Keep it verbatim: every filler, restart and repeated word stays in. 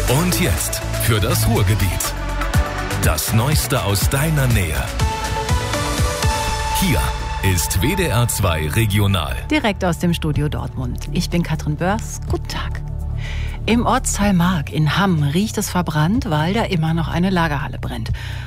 Und jetzt für das Ruhrgebiet. Das Neueste aus deiner Nähe. Hier ist W D R zwei Regional. Direkt aus dem Studio Dortmund. Ich bin Katrin Börs. Guten Tag. Im Ortsteil Mark in Hamm riecht es verbrannt, weil da immer noch eine Lagerhalle brennt.